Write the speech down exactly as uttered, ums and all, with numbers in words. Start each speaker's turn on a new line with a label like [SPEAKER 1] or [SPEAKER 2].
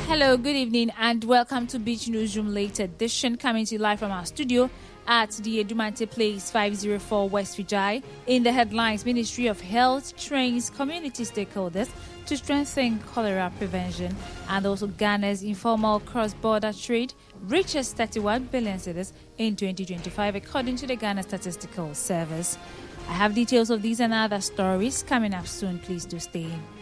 [SPEAKER 1] Hello, good evening, and welcome to Beach Newsroom Late Edition, coming to you live from our studio at the Edumante Place, five oh four West Vijay. In the headlines, Ministry of Health trains community stakeholders to strengthen cholera prevention, and also Ghana's informal cross-border trade reaches thirty-one billion cedis in twenty twenty-five, according to the Ghana Statistical Service. I have details of these and other stories coming up soon. Please do stay in.